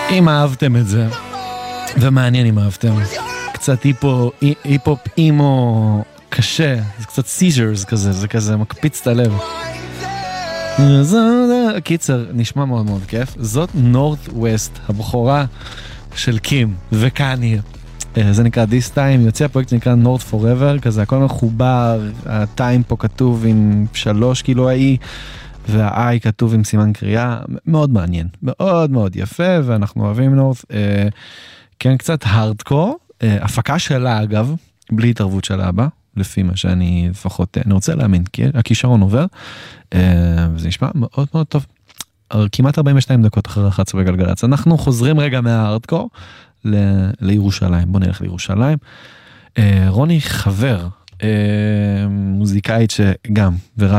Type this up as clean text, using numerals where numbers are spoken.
אם אהבתם את זה, ומעניין אם אהבתם, קצת היפ-הופ אימו קשה, זה קצת סיז'רס כזה, זה כזה מקפיץ את הלב. קיצר, נשמע מאוד מאוד כיף. זאת נורת' ווסט, הבחורה של קים וקניה. זה נקרא This Time, יוצא הפרויקט שנקרא North Forever, כזה הכל מחובר, הטיים פה כתוב עם 3 כאילו האי, וה-I כתוב עם סימן קריאה, מאוד מעניין, מאוד מאוד יפה, ואנחנו אוהבים נורת'. כן, קצת הארדקור, הפקה שלה אגב, בלי התערבות של אבא, לפי מה שאני לפחות, אני רוצה להאמין, כי הכישרון עובר, וזה נשמע מאוד מאוד טוב. כמעט 42 דקות אחרי 11 בגלגלצ. אנחנו חוזרים רגע מהארדקור לירושלים. בוא נלך לירושלים. רוני חבר, מוזיקאית שגם, ורב